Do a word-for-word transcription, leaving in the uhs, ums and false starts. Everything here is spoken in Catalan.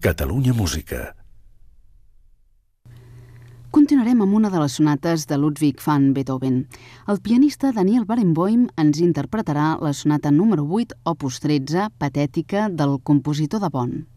Catalunya Música. Continuarem amb una de les sonates de Ludwig van Beethoven. El pianista Daniel Barenboim ens interpretarà la sonata número vuit, opus tretze, Patètica, del compositor de Bonn.